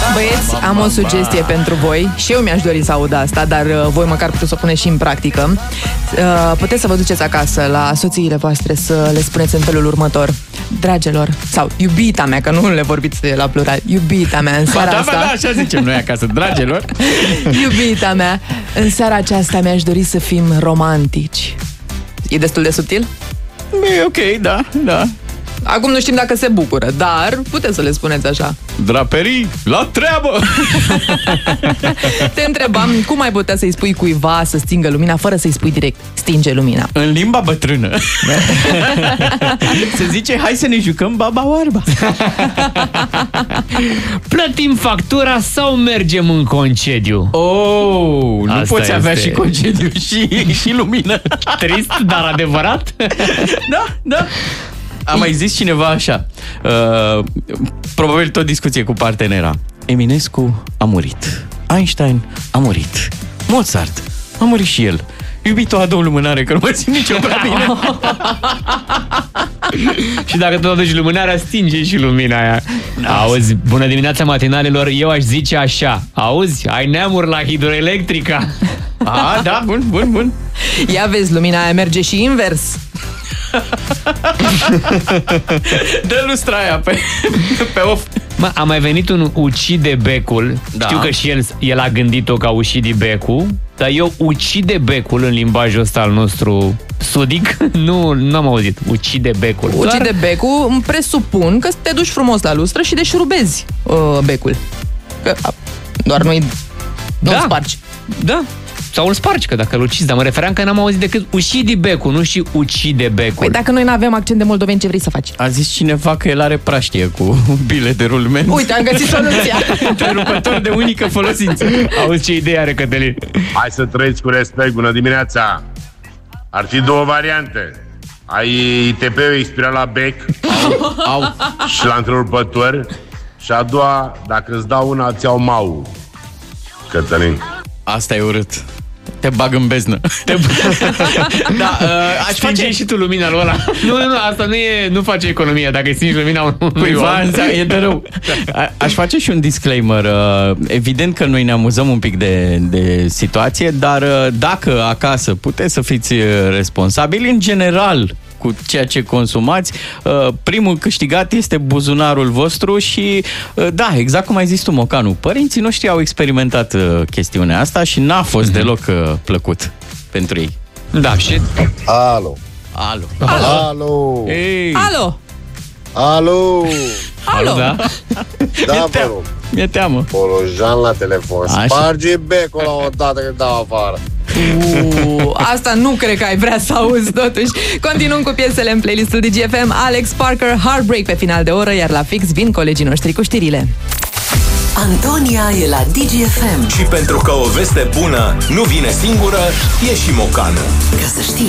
Băieți, am o sugestie pentru voi. Și eu mi-aș dori să aud asta, dar voi măcar puteți să o puneți și în practică. Puteți să vă duceți acasă la soțiile voastre să le spuneți în felul următor: dragelor, sau iubita mea, că nu le vorbiți la plural, iubita mea, în seara asta... Da, așa zicem noi acasă, dragelor. Iubita mea, în seara aceasta mi-aș dori să fim romantici. E destul de subtil? E ok, da. Acum nu știm dacă se bucură, dar puteți să le spuneți așa. Draperii, la treabă! Te întrebam cum ai putea să-i spui cuiva să stingă lumina fără să-i spui direct: stinge lumina. În limba bătrână se zice: hai să ne jucăm baba oarba. Plătim factura sau mergem în concediu? Nu Asta poți avea este. și concediu și lumină. Trist, dar adevărat? Da. A mai zis cineva așa, probabil tot discuție cu partenera: Eminescu a murit, Einstein a murit, Mozart a murit și el. Iubito, a două lumânare, că nu mă simt nici eu prea bine. Și dacă tot aduci luminarea, stinge și lumina aia. Auzi, bună dimineața matinalilor, eu aș zice așa: auzi, ai neamuri la hidroelectrica. Da, bun. Ia vezi, lumina aia merge și invers. Dă lustra aia pe off. Mă, a mai venit un ucide becul. Da. Știu că și el a gândit-o ca ucide becul, dar eu ucide becul în limbajul ăsta al nostru sudic nu am auzit. Ucide becul. Ucide becul, îmi presupun că te duci frumos la lustră și deșurubezi becul. Că doar nu-i spargi. Da. Sau îl spargi, că dacă îl ucizi. Dar mă refeream că n-am auzit decât ucide becul, nu și ucide becul. Păi dacă noi n-avem accent de moldoveni, ce vrei să faci? A zis cineva că el are praștie cu bile de rulment. Uite, am găsit soluția. Întrerupător de unică folosință. Auzi ce idee are Cătălin. Hai să trăiți cu respect, bună dimineața. Ar fi două variante. Ai ITP-ul expirat la bec și la întrerupător. Și a doua, dacă îți dau una, îți iau mau. Cătălin. Asta e urât. Te bag în beznă. Da, aș face și tu lumina lui ăla. Nu, asta nu face economia. Dacă îi stingi lumina cuiva, e de rău. Aș face și un disclaimer. Evident că noi ne amuzăm un pic de situație, dar dacă acasă puteți să fiți responsabili, în general, cu ceea ce consumați, primul câștigat este buzunarul vostru și, da, exact cum ai zis tu, Mocanu, părinții noștri au experimentat chestiunea asta și n-a fost deloc plăcut pentru ei. Da, și... Alo. Ei. Alo. Da? Da, vă rog. Mi-e teamă. Polojan la telefon. Așa. Sparge becul la o dată când dau afară. Asta nu cred că ai vrea să auzi totuși. Continuăm cu piesele în playlistul DGFM. Alex Parker, Heartbreak pe final de oră, iar la fix vin colegii noștri cu știrile. Antonia e la DGFM. Și pentru că o veste bună nu vine singură, e și Mocanu. Ca să știi.